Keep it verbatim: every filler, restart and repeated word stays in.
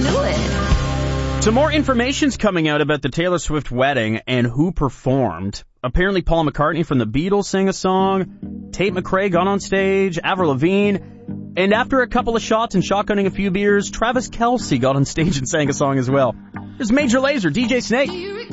knew it. Some more information's coming out about the Taylor Swift wedding and who performed. Apparently Paul McCartney from the Beatles sang a song, Tate McRae got on stage, Avril Lavigne, and after a couple of shots and shotgunning a few beers, Travis Kelce got on stage and sang a song as well. There's Major Lazer, D J Snake.